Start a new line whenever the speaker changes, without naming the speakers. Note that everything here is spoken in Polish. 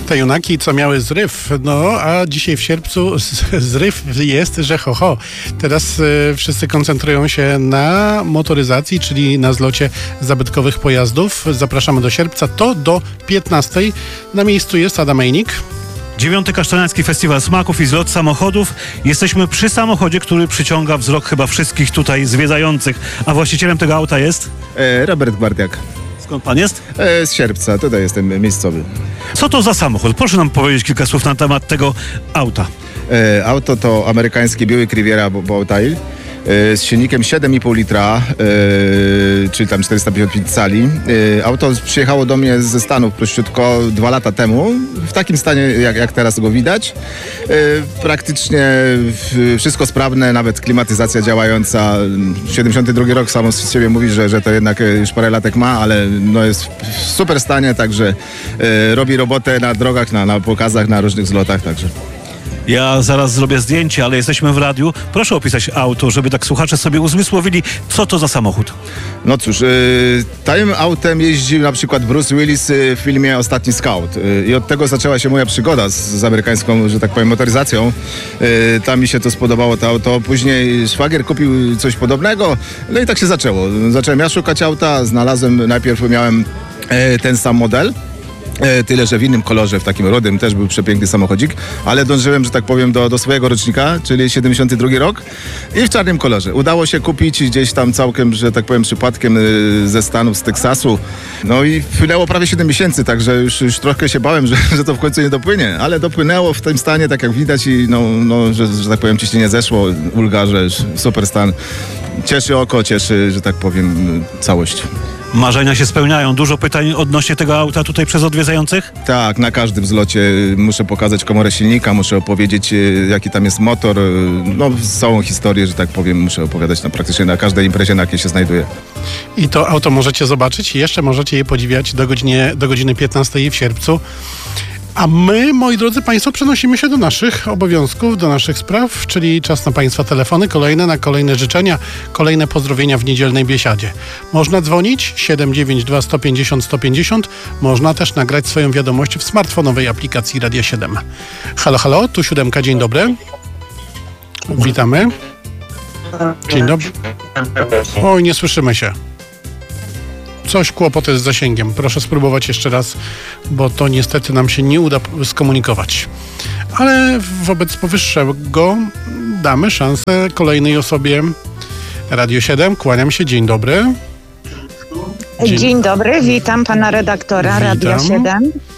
Te junaki, co miały zryw, no a dzisiaj w sierpcu zryw jest, że Teraz wszyscy koncentrują się na motoryzacji, czyli na zlocie zabytkowych pojazdów. Zapraszamy do sierpca, to do 15. Na miejscu jest Adam Ejnik.
9. Kasztelański Festiwal Smaków i zlot samochodów. Jesteśmy przy samochodzie, który przyciąga wzrok chyba wszystkich tutaj zwiedzających. A właścicielem tego auta jest?
Robert Gwardiak.
Skąd pan jest?
Z Sierpca, tutaj jestem miejscowy.
Co to za samochód? Proszę nam powiedzieć kilka słów na temat tego auta.
Auto to amerykański biały Riviera Bowtail z silnikiem 7,5 litra, czyli tam 455 cali. Auto przyjechało do mnie ze Stanów prościutko 2 lata temu, w takim stanie jak teraz go widać. Praktycznie wszystko sprawne, nawet klimatyzacja działająca. 72 rok samo z siebie mówi, że to jednak już parę latek ma, ale no jest w super stanie, także robi robotę na drogach, na pokazach, na różnych zlotach, także.
Ja zaraz zrobię zdjęcie, ale jesteśmy w radiu. Proszę opisać auto, żeby tak słuchacze sobie uzmysłowili, co to za samochód.
No cóż, tym autem jeździł na przykład Bruce Willis w filmie Ostatni Scout. I od tego zaczęła się moja przygoda z amerykańską, że tak powiem, motoryzacją. Tam mi się to spodobało, to auto. Później szwagier kupił coś podobnego, no i tak się zaczęło. Zacząłem ja szukać auta, znalazłem, najpierw miałem ten sam model. Tyle, że w innym kolorze, w takim rudym, też był przepiękny samochodzik, ale dążyłem, że tak powiem, do swojego rocznika, czyli 72 rok i w czarnym kolorze. Udało się kupić gdzieś tam całkiem, że tak powiem, przypadkiem ze Stanów, z Teksasu. No i wpłynęło prawie 7 miesięcy, także już trochę się bałem, że to w końcu nie dopłynie, ale dopłynęło w tym stanie, tak jak widać i że tak powiem, ciśnienie zeszło, ulga, że super stan. Cieszy oko, cieszy, że tak powiem, całość.
Marzenia się spełniają. Dużo pytań odnośnie tego auta tutaj przez odwiedzających?
Tak, na każdym zlocie muszę pokazać komorę silnika, muszę opowiedzieć, jaki tam jest motor. No, całą historię, że tak powiem, muszę opowiadać praktycznie na każdej imprezie, na jakiej się znajduję.
I to auto możecie zobaczyć i jeszcze możecie je podziwiać do godziny 15 w sierpcu. A my, moi drodzy Państwo, przenosimy się do naszych obowiązków, do naszych spraw, czyli czas na Państwa telefony, na kolejne życzenia, kolejne pozdrowienia w niedzielnej biesiadzie. Można dzwonić 792 150 150, można też nagrać swoją wiadomość w smartfonowej aplikacji Radia 7. Halo, halo, tu 7, dzień dobry. Witamy. Dzień dobry. Oj, nie słyszymy się. Coś kłopoty z zasięgiem. Proszę spróbować jeszcze raz, bo to niestety nam się nie uda skomunikować. Ale wobec powyższego damy szansę kolejnej osobie. Radio 7, kłaniam się, dzień dobry.
Dzień dobry, witam pana redaktora Radia 7.